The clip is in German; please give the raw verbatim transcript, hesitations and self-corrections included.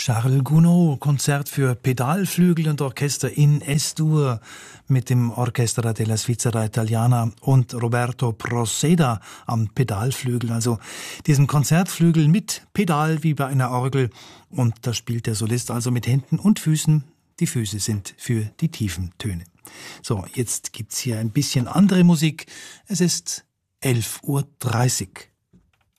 Charles Gounod, Konzert für Pedalflügel und Orchester in Es-Dur mit dem Orchestra della Svizzera Italiana und Roberto Proceda am Pedalflügel, also diesem Konzertflügel mit Pedal wie bei einer Orgel. Und da spielt der Solist also mit Händen und Füßen. Die Füße sind für die tiefen Töne. So, jetzt gibt's hier ein bisschen andere Musik. Es ist elf Uhr dreißig.